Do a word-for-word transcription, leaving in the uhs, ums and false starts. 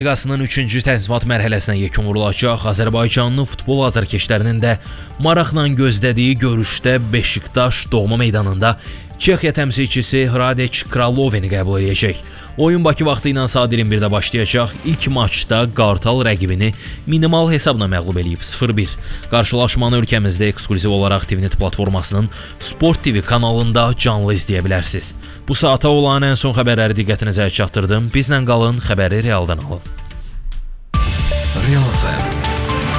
Liqasının üçüncü təsnifat mərhələsinə yekun vurulacaq. Azərbaycanlı futbol azarkeşlərinin də maraqla gözlədiyi görüşdə Beşiktaş doğma meydanında Çexiya təmsilçisi Hradec Kraloveni qəbul edəcək. Oyun Bakı vaxtı ilə saat iyirmi birdə başlayacaq. İlk maçda Qartal rəqibini minimal hesabla məğlub eləyib sıfır bir. Qarşılaşmanı ölkəmizdə ekskluziv olaraq T V Net platformasının Sport T V kanalında canlı izləyə bilərsiniz. Bu saata olan ən son xəbərləri diqqətinizə çatdırdım. Bizlə qalın, xəbəri realdan alın. Real F M